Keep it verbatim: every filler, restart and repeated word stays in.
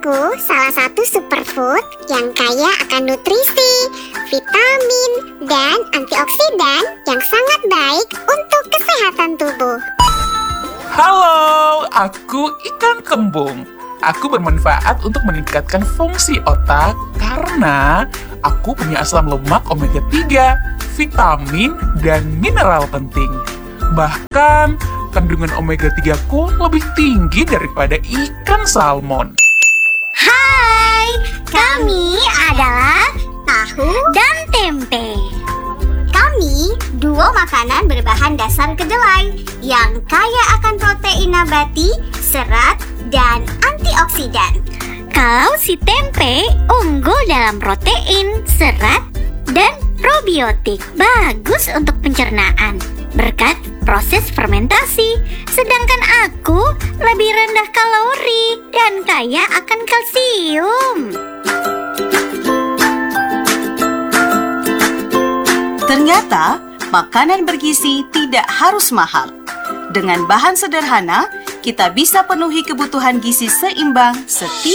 aku salah satu superfood yang kaya akan nutrisi, vitamin, dan antioksidan yang sangat baik untuk kesehatan tubuh. Halo, aku ikan kembung. Aku bermanfaat untuk meningkatkan fungsi otak karena aku punya asam lemak omega tiga, vitamin, dan mineral penting. Bahkan, kandungan omega tiga ku lebih tinggi daripada ikan salmon. Hai, kami adalah tahu dan tempe. Kami duo makanan berbahan dasar kedelai yang kaya akan protein nabati, serat, dan antioksidan. Kalau si tempe unggul dalam protein, serat, dan probiotik, bagus untuk pencernaan berkat proses fermentasi. Sedangkan aku lebih rendah kalori dan kaya akan kalsium. Ternyata, makanan bergizi tidak harus mahal. Dengan bahan sederhana, kita bisa penuhi kebutuhan gizi seimbang setiap